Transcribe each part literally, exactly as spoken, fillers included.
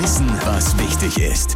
Wissen, was wichtig ist.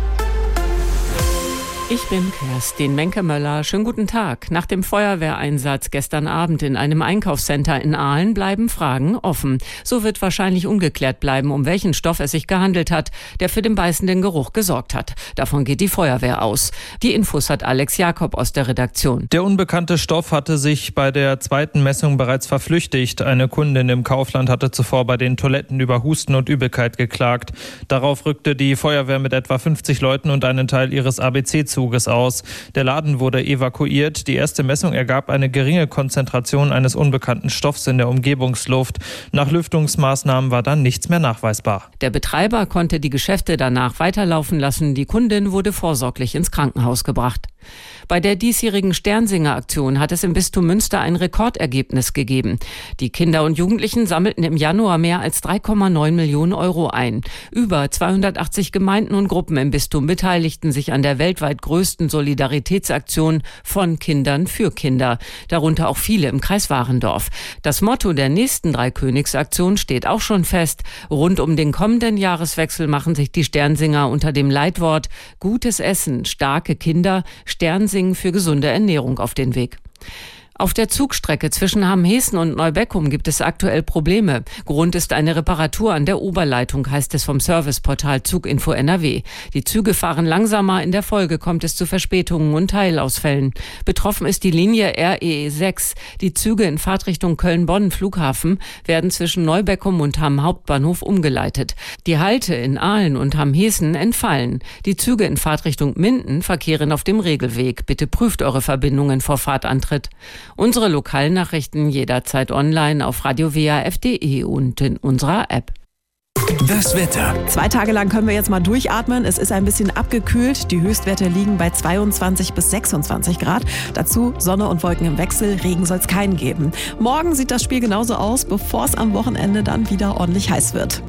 Ich bin Kerstin Menke-Möller. Schönen guten Tag. Nach dem Feuerwehreinsatz gestern Abend in einem Einkaufscenter in Aalen bleiben Fragen offen. So wird wahrscheinlich ungeklärt bleiben, um welchen Stoff es sich gehandelt hat, der für den beißenden Geruch gesorgt hat. Davon geht die Feuerwehr aus. Die Infos hat Alex Jakob aus der Redaktion. Der unbekannte Stoff hatte sich bei der zweiten Messung bereits verflüchtigt. Eine Kundin im Kaufland hatte zuvor bei den Toiletten über Husten und Übelkeit geklagt. Darauf rückte die Feuerwehr mit etwa fünfzig Leuten und einen Teil ihres A B C-Zuges aus. Der Laden wurde evakuiert. Die erste Messung ergab eine geringe Konzentration eines unbekannten Stoffs in der Umgebungsluft. Nach Lüftungsmaßnahmen war dann nichts mehr nachweisbar. Der Betreiber konnte die Geschäfte danach weiterlaufen lassen. Die Kundin wurde vorsorglich ins Krankenhaus gebracht. Bei der diesjährigen Sternsinger-Aktion hat es im Bistum Münster ein Rekordergebnis gegeben. Die Kinder und Jugendlichen sammelten im Januar mehr als drei Komma neun Millionen Euro ein. Über zweihundertachtzig Gemeinden und Gruppen im Bistum beteiligten sich an der weltweit größten Solidaritätsaktion von Kindern für Kinder. Darunter auch viele im Kreis Warendorf. Das Motto der nächsten Dreikönigsaktion steht auch schon fest. Rund um den kommenden Jahreswechsel machen sich die Sternsinger unter dem Leitwort Gutes Essen, starke Kinder, Sternsingen für gesunde Ernährung auf den Weg. Auf der Zugstrecke zwischen Hamheßen und Neubeckum gibt es aktuell Probleme. Grund ist eine Reparatur an der Oberleitung, heißt es vom Serviceportal Zuginfo N R W. Die Züge fahren langsamer, in der Folge kommt es zu Verspätungen und Teilausfällen. Betroffen ist die Linie R E sechs. Die Züge in Fahrtrichtung Köln-Bonn Flughafen werden zwischen Neubeckum und Hamm Hauptbahnhof umgeleitet. Die Halte in Aalen und Hamheßen entfallen. Die Züge in Fahrtrichtung Minden verkehren auf dem Regelweg. Bitte prüft eure Verbindungen vor Fahrtantritt. Unsere Lokalnachrichten jederzeit online auf radio w a f punkt d e und in unserer App. Das Wetter. Zwei Tage lang können wir jetzt mal durchatmen. Es ist ein bisschen abgekühlt. Die Höchstwerte liegen bei zweiundzwanzig bis sechsundzwanzig Grad. Dazu Sonne und Wolken im Wechsel. Regen soll es keinen geben. Morgen sieht das Spiel genauso aus, bevor es am Wochenende dann wieder ordentlich heiß wird.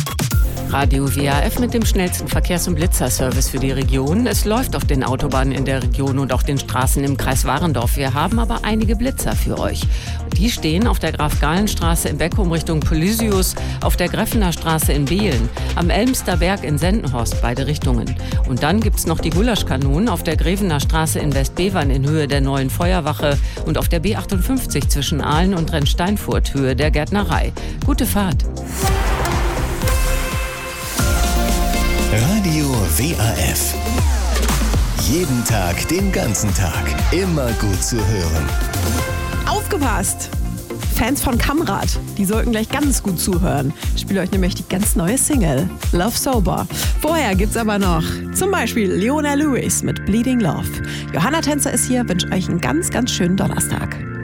Radio W A F mit dem schnellsten Verkehrs- und Blitzerservice für die Region. Es läuft auf den Autobahnen in der Region und auch den Straßen im Kreis Warendorf. Wir haben aber einige Blitzer für euch. Die stehen auf der Graf-Gahlen-Straße in Beckum Richtung Polysius, auf der Greffener Straße in Behlen, am Elmsterberg in Sendenhorst, beide Richtungen. Und dann gibt's noch die Gulaschkanonen auf der Grevener Straße in Westbevern in Höhe der neuen Feuerwache und auf der B achtundfünfzig zwischen Aalen und Rennsteinfurt, Höhe der Gärtnerei. Gute Fahrt! Radio W A F. Jeden Tag, den ganzen Tag. Immer gut zu hören. Aufgepasst! Fans von Kamrad, die sollten gleich ganz gut zuhören. Ich spiele euch nämlich die ganz neue Single, Love Sober. Vorher gibt's aber noch zum Beispiel Leona Lewis mit Bleeding Love. Johanna Tänzer ist hier, wünsche euch einen ganz, ganz schönen Donnerstag.